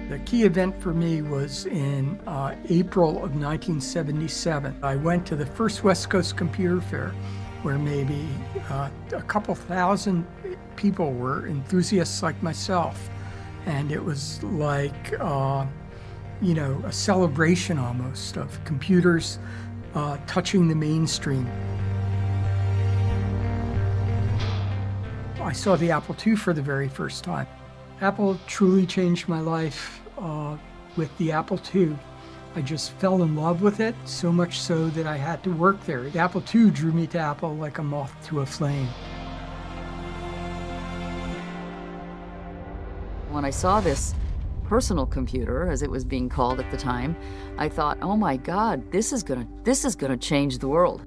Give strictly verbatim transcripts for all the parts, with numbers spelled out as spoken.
The key event for me was in uh, April of nineteen seventy-seven. I went to the first West Coast Computer Fair, where maybe uh, a couple thousand people were enthusiasts like myself. And it was like, uh, you know, a celebration almost of computers uh, touching the mainstream. I saw the Apple two for the very first time. Apple truly changed my life uh, with the Apple two. I just fell in love with it, so much so that I had to work there. The Apple two drew me to Apple like a moth to a flame. When I saw this personal computer, as it was being called at the time, I thought, oh my God, this is gonna, this is gonna change the world.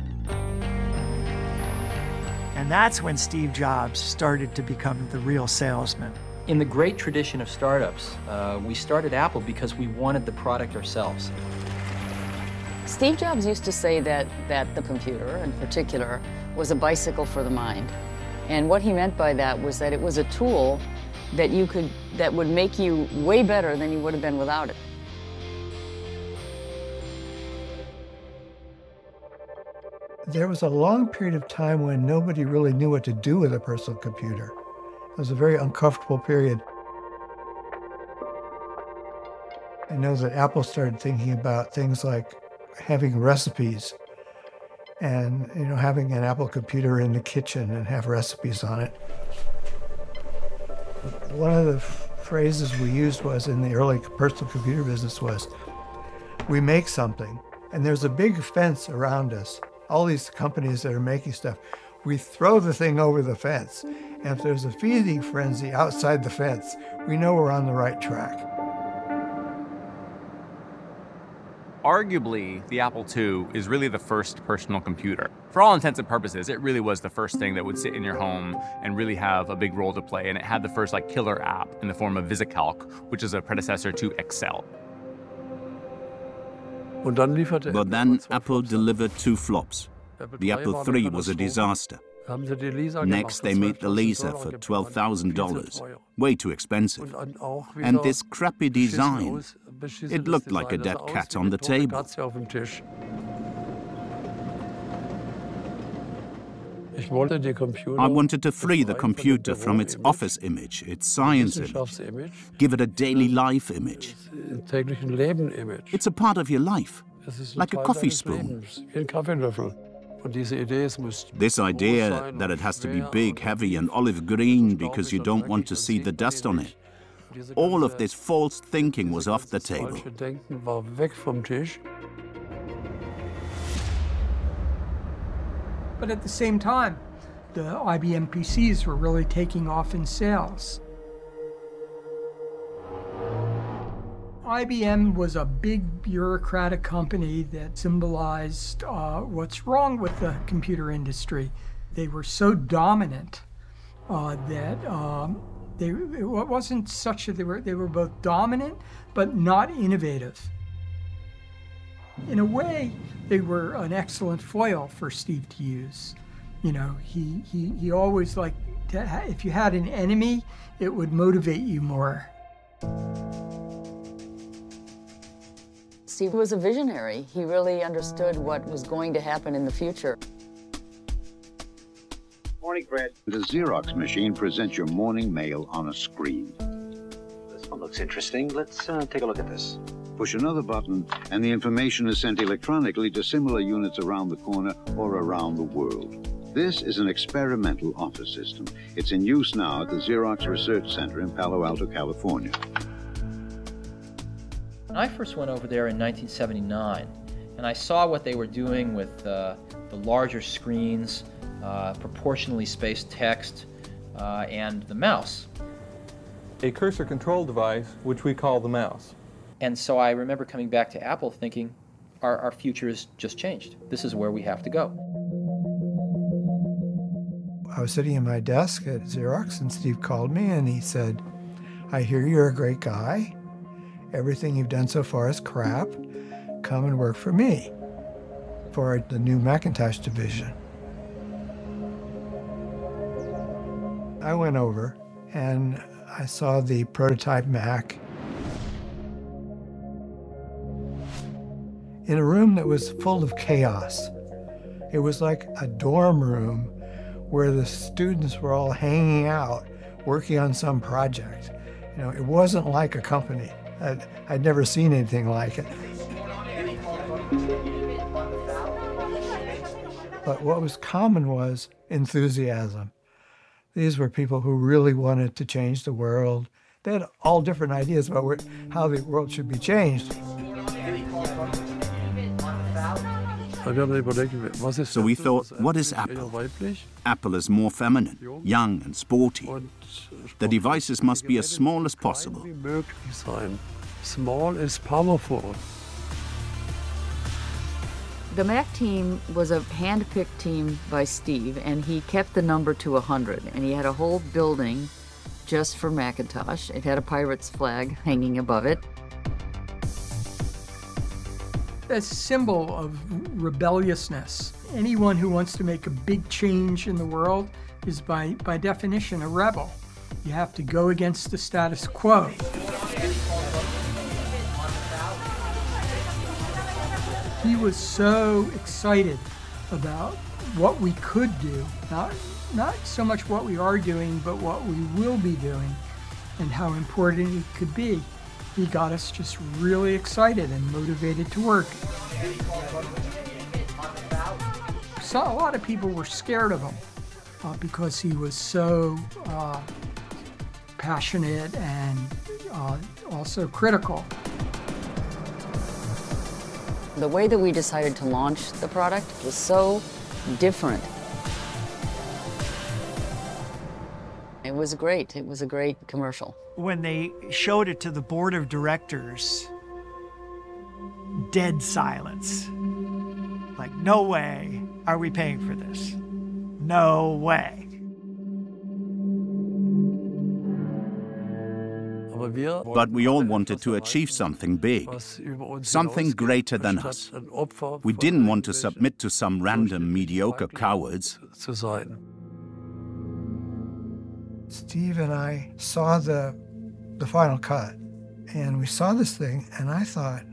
And that's when Steve Jobs started to become the real salesman. In the great tradition of startups, uh, we started Apple because we wanted the product ourselves. Steve Jobs used to say that, that the computer, in particular, was a bicycle for the mind. And what he meant by that was that it was a tool that you could, that would make you way better than you would have been without it. There was a long period of time when nobody really knew what to do with a personal computer. It was a very uncomfortable period. I know that Apple started thinking about things like having recipes and, you know, having an Apple computer in the kitchen and have recipes on it. One of the phrases we used was in the early personal computer business was, we make something and there's a big fence around us. All these companies that are making stuff, we throw the thing over the fence. And if there's a feeding frenzy outside the fence, we know we're on the right track. Arguably, the Apple two is really the first personal computer. For all intents and purposes, it really was the first thing that would sit in your home and really have a big role to play. And it had the first like killer app in the form of VisiCalc, which is a predecessor to Excel. But then Apple delivered two flops. The Apple three was a disaster. Next, they made the laser for twelve thousand dollars, way too expensive. And this crappy design, it looked like a dead cat on the table. I wanted to free the computer from its office image, its science image, give it a daily life image. It's a part of your life, like a coffee spoon. This idea that it has to be big, heavy, and olive green because you don't want to see the dust on it, all of this false thinking was off the table. But at the same time, the I B M P Cs were really taking off in sales. I B M was a big bureaucratic company that symbolized uh, what's wrong with the computer industry. They were so dominant uh, that um, they, it wasn't such that they were, they were both dominant but not innovative. In a way, they were an excellent foil for Steve to use. You know, he, he, he always liked to ha- if you had an enemy, it would motivate you more. Steve was a visionary. He really understood what was going to happen in the future. Morning, Fred. The Xerox machine presents your morning mail on a screen. This one looks interesting. Let's uh, take a look at this. Push another button, and the information is sent electronically to similar units around the corner or around the world. This is an experimental office system. It's in use now at the Xerox Research Center in Palo Alto, California. I first went over there in nineteen seventy-nine, and I saw what they were doing with uh, the larger screens, uh, proportionally spaced text, uh, and the mouse. A cursor control device, which we call the mouse. And so I remember coming back to Apple thinking, our, our future has just changed. This is where we have to go. I was sitting at my desk at Xerox, and Steve called me, and he said, I hear you're a great guy. Everything you've done so far is crap. Come and work for me, for the new Macintosh division. I went over, and I saw the prototype Mac. in a room that was full of chaos. It was like a dorm room where the students were all hanging out, working on some project. You know, it wasn't like a company. I'd, I'd never seen anything like it. But what was common was enthusiasm. These were people who really wanted to change the world. They had all different ideas about where, how the world should be changed. So we thought, what is Apple? Apple is more feminine, young and sporty. The devices must be as small as possible. Small is powerful. The Mac team was a hand-picked team by Steve, and he kept the number to one hundred. And he had a whole building just for Macintosh. It had a pirate's flag hanging above it. A symbol of rebelliousness. Anyone who wants to make a big change in the world is by, by definition a rebel. You have to go against the status quo. He was so excited about what we could do, not, not so much what we are doing, but what we will be doing and how important it could be. He got us just really excited and motivated to work. So a lot of people were scared of him uh, because he was so uh, passionate and uh, also critical. The way that we decided to launch the product was so different. It was great. It was a great commercial. When they showed it to the board of directors, dead silence. Like, no way are we paying for this. No way. But we all wanted to achieve something big, something greater than us. We didn't want to submit to some random mediocre cowards. Steve and I saw the, the final cut, and we saw this thing, and I thought,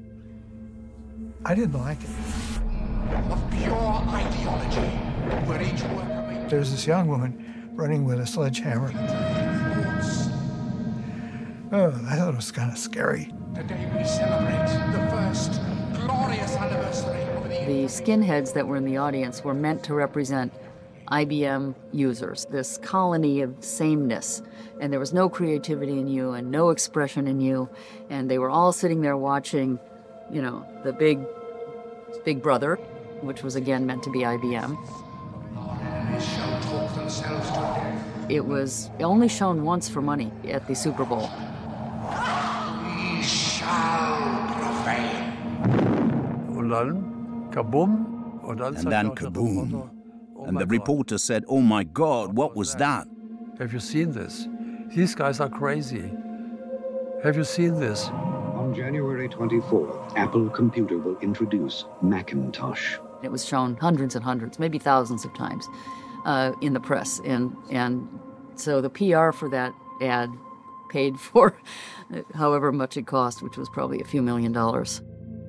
I didn't like it. Of pure ideology, where each worker may... There's this young woman running with a sledgehammer. Oh, I thought it was kind of scary. Today we celebrate the first glorious anniversary of the... The skinheads that were in the audience were meant to represent I B M users, this colony of sameness. And there was no creativity in you and no expression in you. And they were all sitting there watching, you know, the big, big brother, which was again meant to be I B M. It was only shown once for money at the Super Bowl. We shall prevail. And then kaboom. And then kaboom. And the reporter said, oh my God, what was that? Have you seen this? These guys are crazy. Have you seen this? On January twenty-fourth, Apple Computer will introduce Macintosh. It was shown hundreds and hundreds, maybe thousands of times uh, in the press. And, and so the P R for that ad paid for however much it cost, which was probably a few million dollars.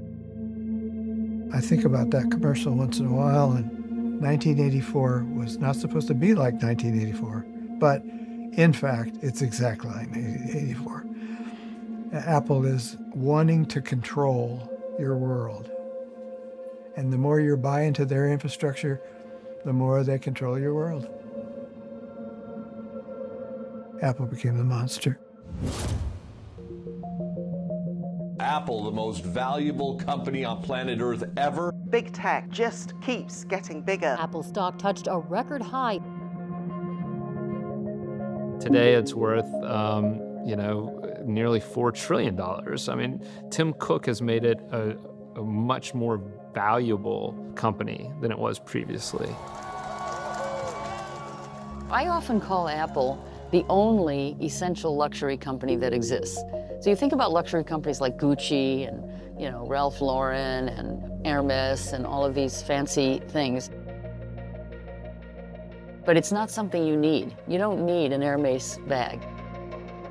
I think about that commercial once in a while, and nineteen eighty-four was not supposed to be like nineteen eighty-four, but in fact, it's exactly like nineteen eighty-four. Apple is wanting to control your world. And the more you buy into their infrastructure, the more they control your world. Apple became the monster. Apple, the most valuable company on planet Earth ever. Big tech just keeps getting bigger. Apple stock touched a record high. Today it's worth, um, you know, nearly four trillion dollars. I mean, Tim Cook has made it a, a much more valuable company than it was previously. I often call Apple the only essential luxury company that exists. So you think about luxury companies like Gucci and, you know, Ralph Lauren and Hermes and all of these fancy things. But it's not something you need. You don't need an Hermes bag.